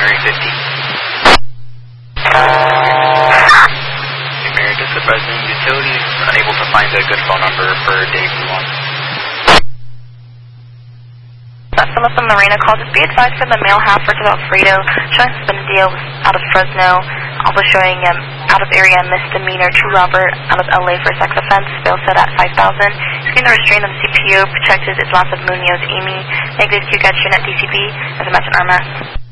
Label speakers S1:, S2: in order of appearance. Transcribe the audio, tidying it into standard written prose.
S1: 50. Emeritus advising utilities, unable to find a good phone number for Dave Luan.
S2: Philip and Marina call. Just be advised for the male Halford to Alfredo, showing suspended deal out of Fresno, also showing out of area misdemeanor, true Robert out of LA for sex offense, bail set at $5,000. Screen the restraint of the CPO, protected is lots of Munoz, Amy, negative Q, got at DCB, as a match in RMS.